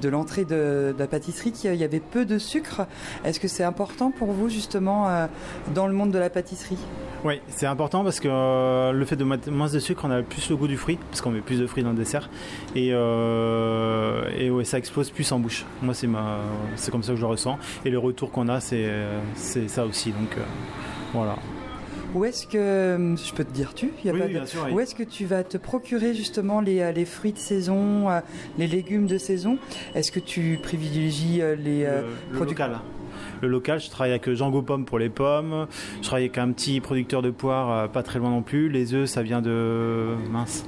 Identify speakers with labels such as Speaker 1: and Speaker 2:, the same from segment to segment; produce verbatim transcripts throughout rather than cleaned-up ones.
Speaker 1: de l'entrée de, de la pâtisserie qu'il y avait peu de sucre. Est-ce que c'est important pour vous justement euh, dans le monde de la pâtisserie ?
Speaker 2: Oui, c'est important parce que euh, le fait de mettre moins de sucre, on a plus le goût du fruit, parce qu'on met plus de fruits dans le dessert, et, euh, et ouais, ça explose plus en bouche. Moi, c'est, ma, c'est comme ça que je le ressens, et le retour qu'on a, c'est, c'est ça aussi, donc euh, voilà.
Speaker 1: Où est-ce que, je peux te dire tu, y a
Speaker 2: oui,
Speaker 1: pas
Speaker 2: oui,
Speaker 1: de...
Speaker 2: bien sûr, oui.
Speaker 1: Où est-ce que tu vas te procurer justement les, les fruits de saison, les légumes de saison ? Est-ce que tu privilégies les
Speaker 2: le, le
Speaker 1: produits
Speaker 2: local Le local, je travaille avec Jean Gaupom pour les pommes, je travaille avec un petit producteur de poires pas très loin non plus. Les œufs, ça vient de... mince.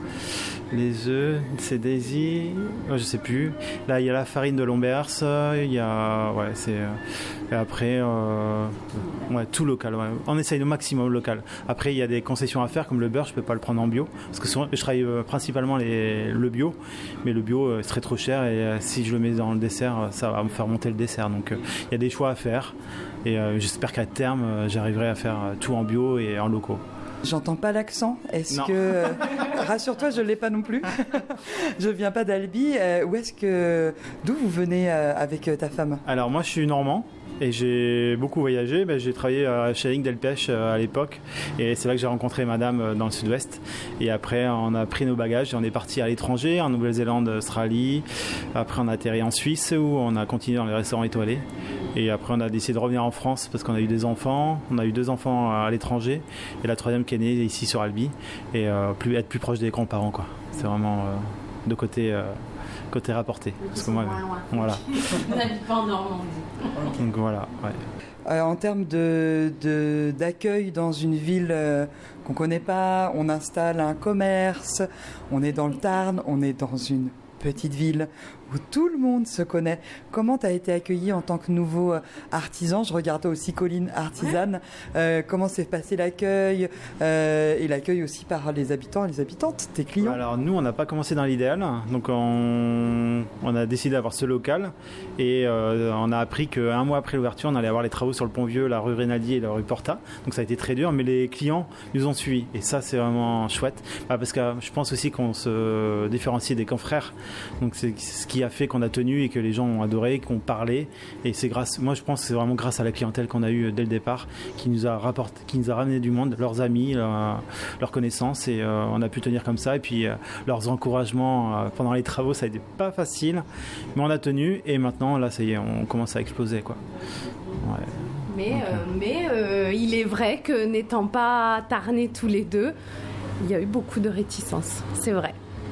Speaker 2: Les œufs, c'est Daisy, je sais plus. Là, il y a la farine de Lombers, il y a... Ouais, c'est... Et après, euh... ouais, tout local. Ouais. On essaye au maximum local. Après, il y a des concessions à faire, comme le beurre, je peux pas le prendre en bio. Parce que souvent, je travaille principalement les... le bio, mais le bio, c'est très trop cher. Et si je le mets dans le dessert, ça va me faire monter le dessert. Donc, il y a des choix à faire. Et euh, j'espère qu'à terme, j'arriverai à faire tout en bio et en locaux.
Speaker 1: J'entends pas l'accent. Est-ce
Speaker 2: non.
Speaker 1: que rassure-toi, je l'ai pas non plus. Je viens pas d'Albi. Euh, où est-ce que d'où vous venez euh, avec ta femme ?
Speaker 2: Alors moi, je suis normand. Et j'ai beaucoup voyagé, ben, j'ai travaillé chez Ligne Delpech à l'époque et c'est là que j'ai rencontré madame dans le sud-ouest et après on a pris nos bagages et on est parti à l'étranger, en Nouvelle-Zélande, Australie, après on a atterri en Suisse où on a continué dans les restaurants étoilés et après on a décidé de revenir en France parce qu'on a eu des enfants, on a eu deux enfants à l'étranger et la troisième qui est née ici sur Albi et euh, plus, être plus proche des grands-parents quoi. C'est vraiment euh, de côté... Euh, côté rapporté. Parce que moi, voilà.
Speaker 3: On n'habite pas en Normandie.
Speaker 2: Donc voilà, ouais.
Speaker 1: Euh, en termes de, de, d'accueil dans une ville euh, qu'on ne connaît pas, on installe un commerce, on est dans le Tarn, on est dans une petite ville où tout le monde se connaît. Comment tu as été accueilli en tant que nouveau artisan ? Je regardais aussi Colline artisane. Ouais. Euh, comment s'est passé l'accueil euh, et l'accueil aussi par les habitants et les habitantes, tes clients ?
Speaker 2: Alors nous, on n'a pas commencé dans l'idéal. Donc on, on a décidé d'avoir ce local et euh, on a appris qu'un mois après l'ouverture, on allait avoir les travaux sur le Pont-Vieux, la rue Rinaldi et la rue Porta. Donc ça a été très dur, mais les clients nous ont suivis. Et ça, c'est vraiment chouette. Bah, parce que je pense aussi qu'on se différencie des confrères. Donc c'est ce qui a fait qu'on a tenu et que les gens ont adoré, qu'on parlait et c'est grâce, moi je pense que c'est vraiment grâce à la clientèle qu'on a eue dès le départ qui nous a rapporté, qui nous a ramené du monde, leurs amis, leur, leurs connaissances et euh, on a pu tenir comme ça et puis euh, leurs encouragements euh, pendant les travaux ça a été pas facile mais on a tenu et maintenant là ça y est on commence à exploser quoi. Ouais.
Speaker 3: Mais, euh, mais euh, il est vrai que n'étant pas tarnés tous les deux, il y a eu beaucoup de réticences, c'est vrai.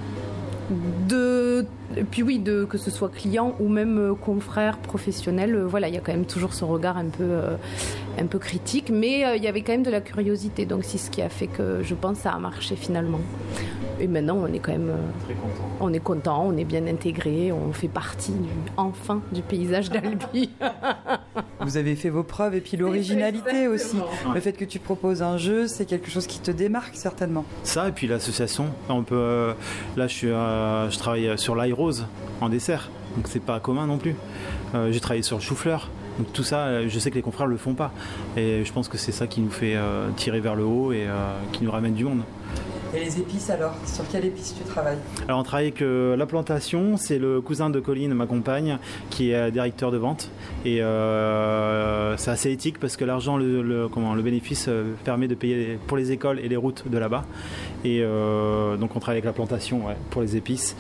Speaker 3: De, et puis oui, de, que ce soit client ou même euh, confrère, professionnel, euh, voilà, il y a quand même toujours ce regard un peu, euh, un peu critique, mais euh, il y avait quand même de la curiosité, donc c'est ce qui a fait que je pense que ça a marché finalement. Et maintenant, on est quand même, euh,
Speaker 2: très content.
Speaker 3: On est content, on est bien intégré, on fait partie du, enfin du paysage d'Albi.
Speaker 1: Vous avez fait vos preuves et puis l'originalité aussi.
Speaker 2: Ouais.
Speaker 1: Le fait que tu proposes un jeu, c'est quelque chose qui te démarque certainement.
Speaker 2: Ça et puis l'association. On peut, euh, là, je suis, euh, je travaille sur l'ail rose en dessert, donc c'est pas commun non plus. Euh, j'ai travaillé sur le chou-fleur. Donc tout ça, je sais que les confrères le font pas. Et je pense que c'est ça qui nous fait euh, tirer vers le haut et euh, qui nous ramène du monde.
Speaker 1: Et les épices alors ? Sur quelle épice tu travailles ?
Speaker 2: Alors on travaille avec euh, la plantation, c'est le cousin de Colline, ma compagne, qui est directeur de vente. Et euh, c'est assez éthique parce que l'argent, le, le, comment, le bénéfice euh, permet de payer pour les écoles et les routes de là-bas. Et euh, donc on travaille avec la plantation ouais, pour les épices.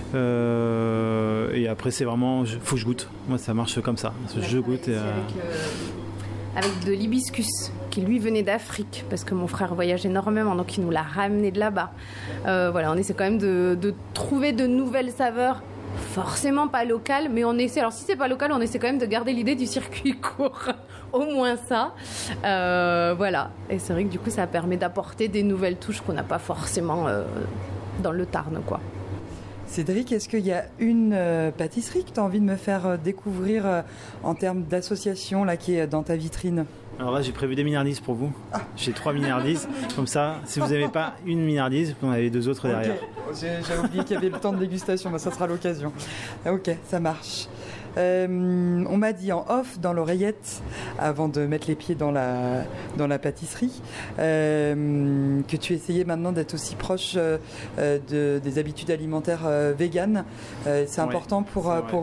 Speaker 2: Euh, et après c'est vraiment, il faut que je goûte. Moi ça marche comme ça, je goûte. Et, euh...
Speaker 3: avec, euh, avec de l'hibiscus qui lui venait d'Afrique parce que mon frère voyage énormément donc il nous l'a ramené de là-bas. Euh, voilà, on essaie quand même de, de trouver de nouvelles saveurs, forcément pas locales, mais on essaie, alors si c'est pas local, on essaie quand même de garder l'idée du circuit court, au moins ça. Euh, voilà, et c'est vrai que du coup ça permet d'apporter des nouvelles touches qu'on n'a pas forcément euh, dans le Tarn quoi.
Speaker 1: Cédric, est-ce qu'il y a une euh, pâtisserie que tu as envie de me faire euh, découvrir euh, en termes d'association là, qui est dans ta vitrine ?
Speaker 2: Alors là, j'ai prévu des minardises pour vous. Ah. J'ai trois minardises. Comme ça, si vous n'avez pas une minardise, vous en avez deux autres derrière.
Speaker 1: Okay. J'ai, j'avais oublié qu'il y avait le temps de dégustation, mais ça sera l'occasion. Ok, ça marche. Euh, on m'a dit en off, dans l'oreillette, avant de mettre les pieds dans la, dans la pâtisserie, euh, que tu essayais maintenant d'être aussi proche euh, de, des habitudes alimentaires euh, véganes. Euh, c'est
Speaker 2: ouais,
Speaker 1: important pour,
Speaker 2: c'est
Speaker 1: pour